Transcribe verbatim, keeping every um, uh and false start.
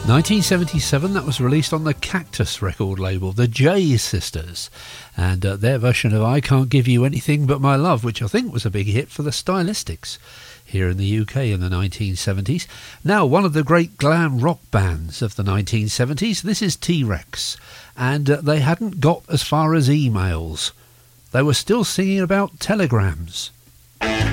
nineteen seventy-seven, that was released on the Cactus record label, the J Sisters, and uh, their version of I Can't Give You Anything But My Love, which I think was a big hit for the Stylistics here in the U K in the nineteen seventies. Now, one of the great glam rock bands of the nineteen seventies, this is T-Rex, and uh, they hadn't got as far as emails. They were still singing about telegrams.